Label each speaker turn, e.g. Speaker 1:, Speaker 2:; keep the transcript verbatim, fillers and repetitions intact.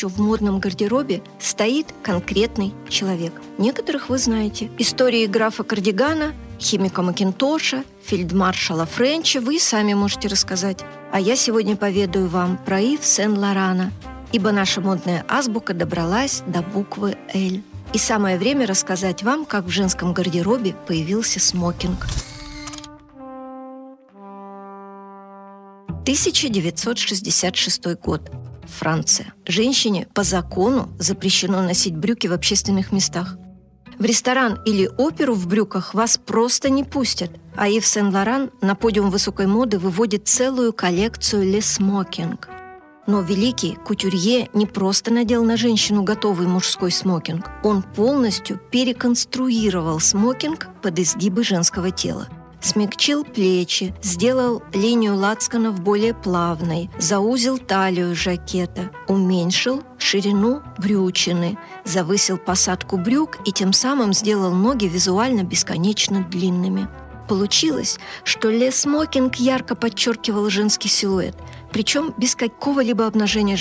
Speaker 1: еще в модном гардеробе стоит конкретный человек. Некоторых вы знаете. Истории графа Кардигана, химика Макинтоша, фельдмаршала Френча вы сами можете рассказать. А я сегодня поведаю вам про Ив Сен-Лорана, ибо наша модная азбука добралась до буквы «Л». И самое время рассказать вам, как в женском гардеробе появился смокинг. тысяча девятьсот шестьдесят шестой год. Франция. Женщине по закону запрещено носить брюки в общественных местах. В ресторан или оперу в брюках вас просто не пустят, а Ив Сен-Лоран на подиум высокой моды выводит целую коллекцию «Le Smoking». Но великий кутюрье не просто надел на женщину готовый мужской смокинг, он полностью переконструировал смокинг под изгибы женского тела. Смягчил плечи, сделал линию лацканов более плавной, заузил талию жакета, уменьшил ширину брючины, завысил посадку брюк и тем самым сделал ноги визуально бесконечно длинными. Получилось, что «Le Smoking» ярко подчеркивал женский силуэт, причем без какого-либо обнажения